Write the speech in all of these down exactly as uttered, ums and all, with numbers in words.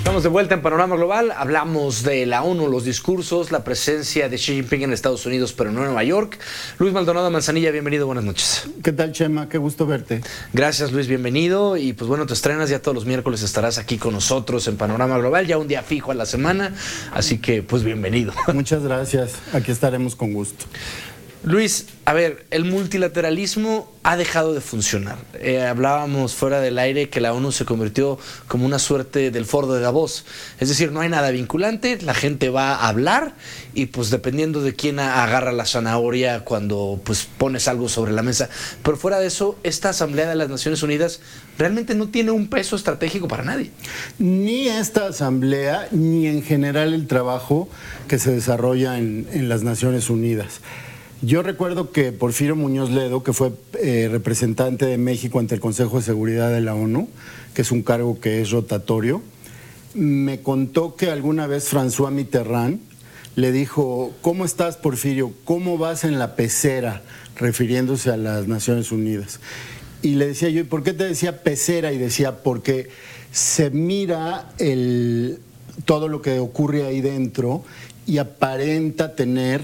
Estamos de vuelta en Panorama Global. Hablamos de la ONU, los discursos, la presencia de Xi Jinping en Estados Unidos, pero no en Nueva York. Luis Maldonado Manzanilla, bienvenido, buenas noches. ¿Qué tal, Chema? Qué gusto verte. Gracias, Luis, bienvenido. Y pues bueno, te estrenas, ya todos los miércoles estarás aquí con nosotros en Panorama Global, ya un día fijo a la semana, así que pues bienvenido. Muchas gracias, aquí estaremos con gusto. Luis, a ver, el multilateralismo ha dejado de funcionar. Eh, hablábamos fuera del aire que la ONU se convirtió como una suerte del foro de Davos. Es decir, no hay nada vinculante, la gente va a hablar y pues dependiendo de quién agarra la zanahoria cuando pues pones algo sobre la mesa. Pero fuera de eso, esta Asamblea de las Naciones Unidas realmente no tiene un peso estratégico para nadie. Ni esta Asamblea, ni en general el trabajo que se desarrolla en, en las Naciones Unidas. Yo recuerdo que Porfirio Muñoz Ledo, que fue eh, representante de México ante el Consejo de Seguridad de la ONU, que es un cargo que es rotatorio, me contó que alguna vez François Mitterrand le dijo: ¿cómo estás, Porfirio? ¿Cómo vas en la pecera? Refiriéndose a las Naciones Unidas. Y le decía yo: ¿y por qué te decía pecera? Y decía: porque se mira el, todo lo que ocurre ahí dentro y aparenta tener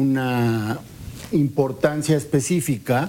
una importancia específica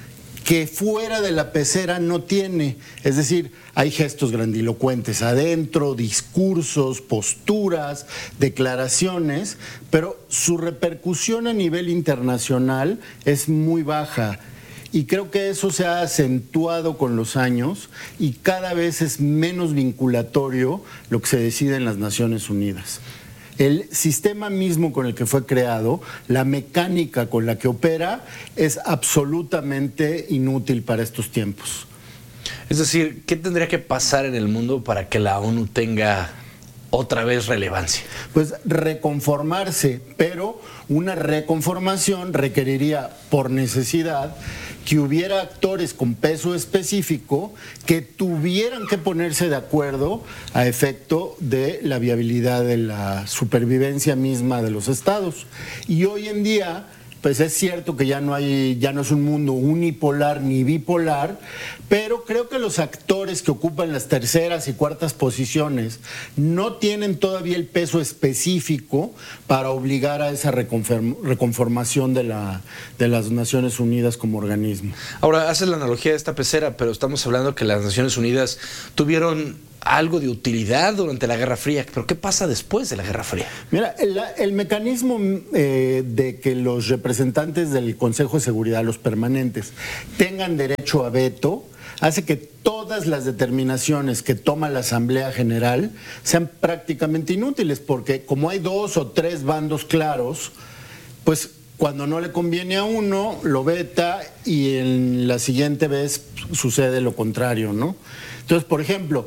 que fuera de la pecera no tiene. Es decir, hay gestos grandilocuentes adentro, discursos, posturas, declaraciones, pero su repercusión a nivel internacional es muy baja. Y creo que eso se ha acentuado con los años y cada vez es menos vinculatorio lo que se decide en las Naciones Unidas. El sistema mismo con el que fue creado, la mecánica con la que opera, es absolutamente inútil para estos tiempos. Es decir, ¿qué tendría que pasar en el mundo para que la ONU tenga otra vez relevancia? Pues reconformarse, pero una reconformación requeriría, por necesidad, que hubiera actores con peso específico que tuvieran que ponerse de acuerdo a efecto de la viabilidad de la supervivencia misma de los estados. Y hoy en día, pues es cierto que ya no hay, ya no es un mundo unipolar ni bipolar, pero creo que los actores que ocupan las terceras y cuartas posiciones no tienen todavía el peso específico para obligar a esa reconformación de, la, de las Naciones Unidas como organismo. Ahora, haces la analogía de esta pecera, pero estamos hablando que las Naciones Unidas tuvieron algo de utilidad durante la Guerra Fría, pero ¿qué pasa después de la Guerra Fría? Mira, el, el mecanismo eh, de que los representantes del Consejo de Seguridad, los permanentes, tengan derecho a veto, hace que todas las determinaciones que toma la Asamblea General sean prácticamente inútiles, porque como hay dos o tres bandos claros, pues cuando no le conviene a uno, lo veta y en la siguiente vez sucede lo contrario, ¿no? Entonces, por ejemplo,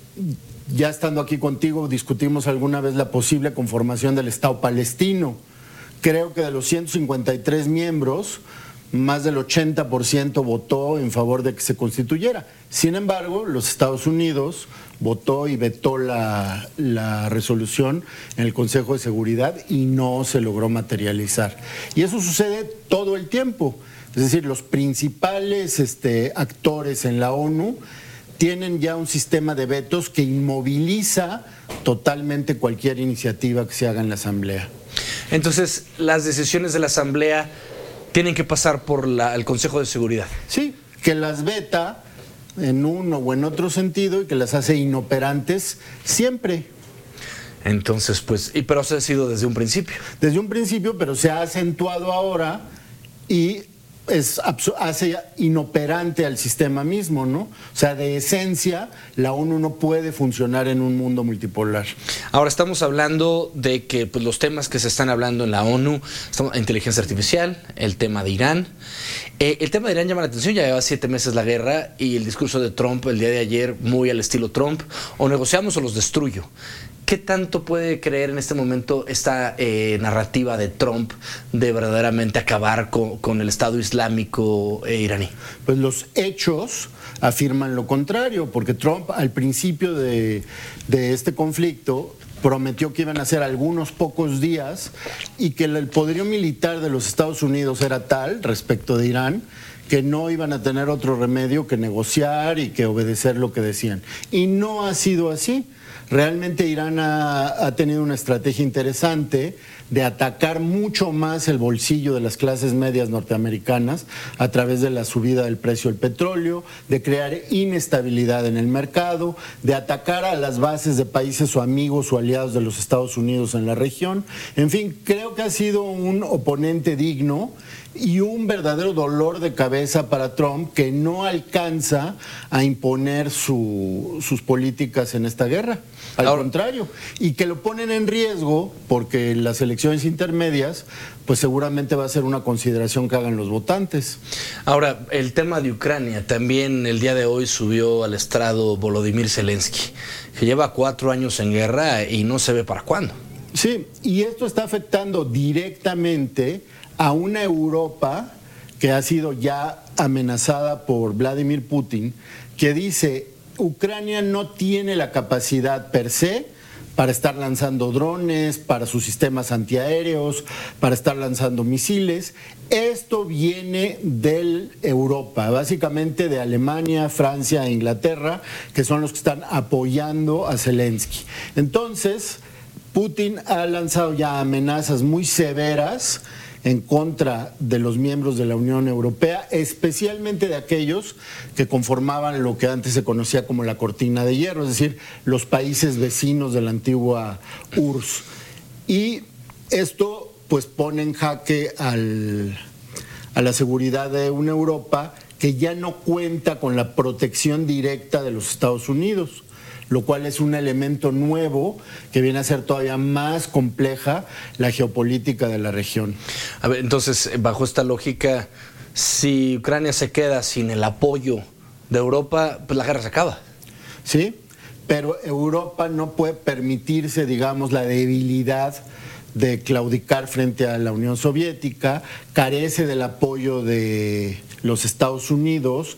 ya estando aquí contigo, discutimos alguna vez la posible conformación del Estado palestino. Creo que de los ciento cincuenta y tres miembros, más del ochenta por ciento votó en favor de que se constituyera. Sin embargo, los Estados Unidos votó y vetó la, la resolución en el Consejo de Seguridad y no se logró materializar. Y eso sucede todo el tiempo. Es decir, los principales este, actores en la ONU tienen ya un sistema de vetos que inmoviliza totalmente cualquier iniciativa que se haga en la Asamblea. Entonces, las decisiones de la Asamblea tienen que pasar por la, el Consejo de Seguridad. Sí, que las veta en uno o en otro sentido y que las hace inoperantes siempre. Entonces, pues, y pero eso ha sido desde un principio. Desde un principio, pero se ha acentuado ahora y es, hace inoperante al sistema mismo, ¿no? O sea, de esencia, la ONU no puede funcionar en un mundo multipolar. Ahora estamos hablando de que pues, los temas que se están hablando en la ONU, estamos, inteligencia artificial, el tema de Irán. Eh, el tema de Irán llama la atención, ya lleva siete meses la guerra y el discurso de Trump el día de ayer, muy al estilo Trump, o negociamos o los destruyo. ¿Qué tanto puede creer en este momento esta eh, narrativa de Trump de verdaderamente acabar con, con el Estado Islámico eh, iraní? Pues los hechos afirman lo contrario, porque Trump al principio de, de este conflicto prometió que iban a ser algunos pocos días y que el poderío militar de los Estados Unidos era tal respecto de Irán que no iban a tener otro remedio que negociar y que obedecer lo que decían. Y no ha sido así. realmente Irán ha, ha tenido una estrategia interesante de atacar mucho más el bolsillo de las clases medias norteamericanas a través de la subida del precio del petróleo, de crear inestabilidad en el mercado, de atacar a las bases de países o amigos o aliados de los Estados Unidos en la región. En fin, creo que ha sido un oponente digno y un verdadero dolor de cabeza para Trump, que no alcanza a imponer su, sus políticas en esta guerra. Al Ahora, contrario, y que lo ponen en riesgo porque las elecciones intermedias, pues seguramente va a ser una consideración que hagan los votantes. Ahora, el tema de Ucrania, también el día de hoy subió al estrado Volodymyr Zelensky, que lleva cuatro años en guerra y no se ve para cuándo. Sí, y esto está afectando directamente a una Europa que ha sido ya amenazada por Vladimir Putin, que dice: Ucrania no tiene la capacidad per se para estar lanzando drones, para sus sistemas antiaéreos, para estar lanzando misiles. Esto viene de Europa, básicamente de Alemania, Francia e Inglaterra, que son los que están apoyando a Zelensky. Entonces, Putin ha lanzado ya amenazas muy severas en contra de los miembros de la Unión Europea, especialmente de aquellos que conformaban lo que antes se conocía como la cortina de hierro, es decir, los países vecinos de la antigua U R S S. Y esto pues pone en jaque al, a la seguridad de una Europa que ya no cuenta con la protección directa de los Estados Unidos, lo cual es un elemento nuevo que viene a ser todavía más compleja la geopolítica de la región. A ver, entonces, bajo esta lógica, si Ucrania se queda sin el apoyo de Europa, pues la guerra se acaba. Sí, pero Europa no puede permitirse, digamos, la debilidad de claudicar frente a la Unión Soviética, carece del apoyo de los Estados Unidos.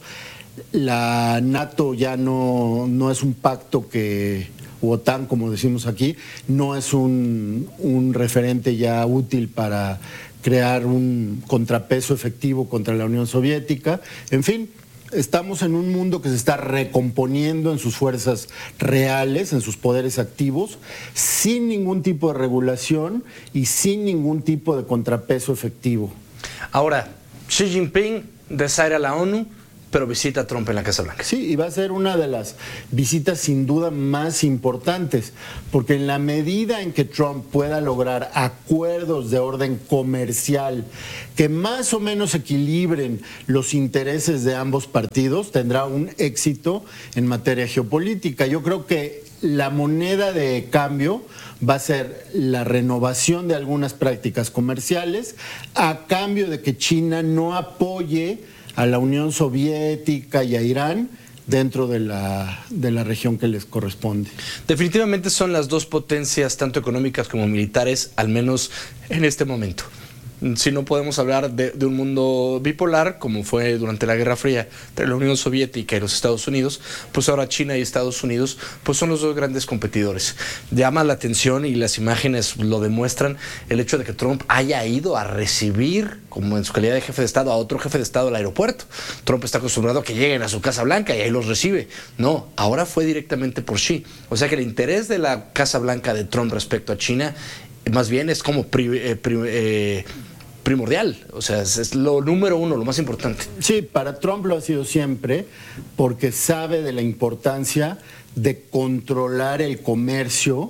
La NATO ya no, no es un pacto que, u OTAN como decimos aquí, no es un, un referente ya útil para crear un contrapeso efectivo contra la Unión Soviética. En fin, estamos en un mundo que se está recomponiendo en sus fuerzas reales, en sus poderes activos, sin ningún tipo de regulación y sin ningún tipo de contrapeso efectivo. Ahora, Xi Jinping desaira a la ONU, pero visita a Trump en la Casa Blanca. Sí, y va a ser una de las visitas sin duda más importantes, porque en la medida en que Trump pueda lograr acuerdos de orden comercial que más o menos equilibren los intereses de ambos partidos, tendrá un éxito en materia geopolítica. Yo creo que la moneda de cambio va a ser la renovación de algunas prácticas comerciales a cambio de que China no apoye a la Unión Soviética y a Irán dentro de la, de la región que les corresponde. Definitivamente son las dos potencias, tanto económicas como militares, al menos en este momento. Si no podemos hablar de, de un mundo bipolar, como fue durante la Guerra Fría entre la Unión Soviética y los Estados Unidos, pues ahora China y Estados Unidos pues son los dos grandes competidores. Llama la atención, y las imágenes lo demuestran, el hecho de que Trump haya ido a recibir, como en su calidad de jefe de Estado, a otro jefe de Estado al aeropuerto. Trump está acostumbrado a que lleguen a su Casa Blanca y ahí los recibe. No, ahora fue directamente por Xi. O sea que el interés de la Casa Blanca de Trump respecto a China, más bien es como pri, eh, pri, eh, primordial, o sea, es, es lo número uno, lo más importante. Sí, para Trump lo ha sido siempre, porque sabe de la importancia de controlar el comercio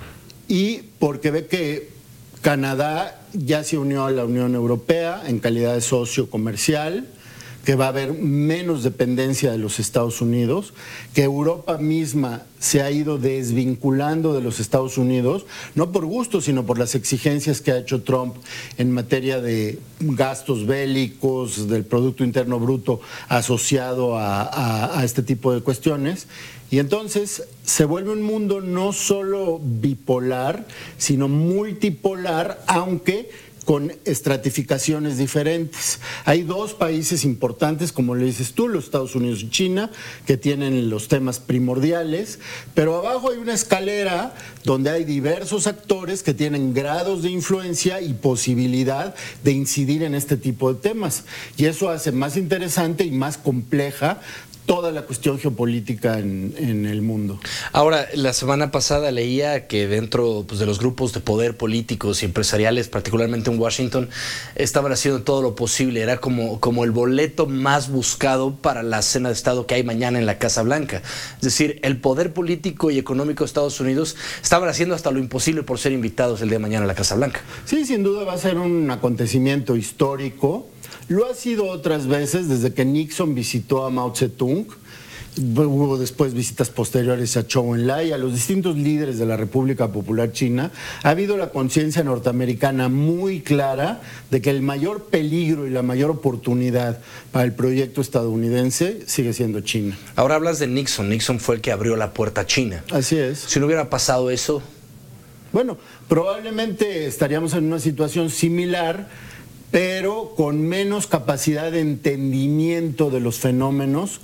y porque ve que Canadá ya se unió a la Unión Europea en calidad de socio comercial, que va a haber menos dependencia de los Estados Unidos, que Europa misma se ha ido desvinculando de los Estados Unidos, no por gusto, sino por las exigencias que ha hecho Trump en materia de gastos bélicos, del Producto Interno Bruto asociado a, a, a este tipo de cuestiones. Y entonces se vuelve un mundo no solo bipolar, sino multipolar, aunque con estratificaciones diferentes. Hay dos países importantes, como le dices tú, los Estados Unidos y China, que tienen los temas primordiales, pero abajo hay una escalera donde hay diversos actores que tienen grados de influencia y posibilidad de incidir en este tipo de temas. Y eso hace más interesante y más compleja toda la cuestión geopolítica en, en el mundo. Ahora, la semana pasada leía que dentro pues, de los grupos de poder políticos y empresariales, particularmente en Washington, estaban haciendo todo lo posible. Era como, como el boleto más buscado para la cena de Estado que hay mañana en la Casa Blanca. Es decir, el poder político y económico de Estados Unidos estaban haciendo hasta lo imposible por ser invitados el día de mañana a la Casa Blanca. Sí, sin duda va a ser un acontecimiento histórico. Lo ha sido otras veces, desde que Nixon visitó a Mao Zedong. Hubo después visitas posteriores a Zhou Enlai, a los distintos líderes de la República Popular China. Ha habido la conciencia norteamericana muy clara de que el mayor peligro y la mayor oportunidad para el proyecto estadounidense sigue siendo China. Ahora hablas de Nixon. Nixon fue el que abrió la puerta a China. Así es. Si no hubiera pasado eso... Bueno, probablemente estaríamos en una situación similar, pero con menos capacidad de entendimiento de los fenómenos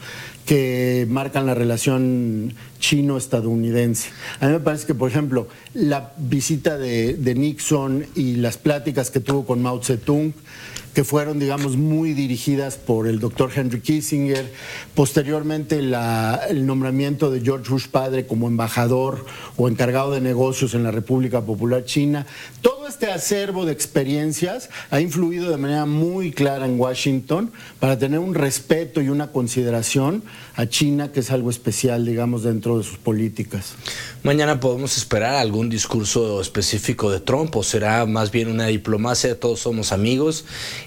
que marcan la relación chino-estadounidense. A mí me parece que, por ejemplo, la visita de, de Nixon y las pláticas que tuvo con Mao Zedong, que fueron, digamos, muy dirigidas por el doctor Henry Kissinger, posteriormente la, el nombramiento de George Bush padre como embajador o encargado de negocios en la República Popular China, todo este acervo de experiencias ha influido de manera muy clara en Washington para tener un respeto y una consideración a China, que es algo especial, digamos, dentro de sus políticas. ¿Mañana podemos esperar algún discurso específico de Trump o será más bien una diplomacia, todos somos amigos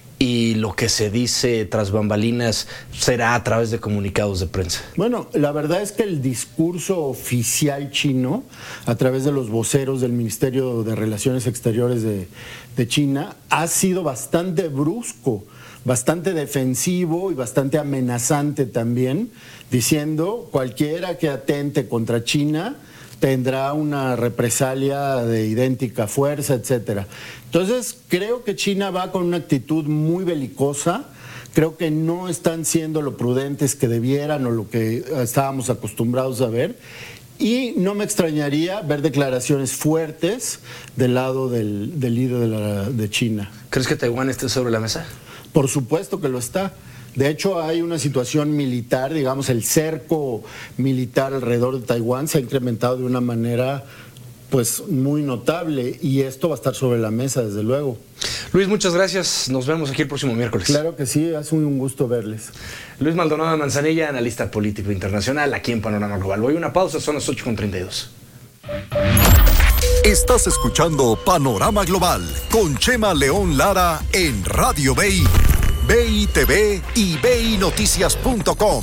y lo que se dice tras bambalinas será a través de comunicados de prensa? Bueno, la verdad es que el discurso oficial chino, a través de los voceros del Ministerio de Relaciones Exteriores de, de China, ha sido bastante brusco, bastante defensivo y bastante amenazante también, diciendo cualquiera que atente contra China tendrá una represalia de idéntica fuerza, etcétera. Entonces, creo que China va con una actitud muy belicosa. Creo que no están siendo lo prudentes que debieran o lo que estábamos acostumbrados a ver. Y no me extrañaría ver declaraciones fuertes del lado del, del líder de, la, de China. ¿Crees que Taiwán esté sobre la mesa? Por supuesto que lo está. De hecho, hay una situación militar, digamos, el cerco militar alrededor de Taiwán se ha incrementado de una manera pues muy notable y esto va a estar sobre la mesa, desde luego. Luis, muchas gracias. Nos vemos aquí el próximo miércoles. Claro que sí, es un gusto verles. Luis Maldonado Manzanilla, analista político internacional, aquí en Panorama Global. Voy a una pausa, son las ocho con treinta y dos. Estás escuchando Panorama Global con Chema León Lara en Radio B I, B I T V y B I Noticias punto com.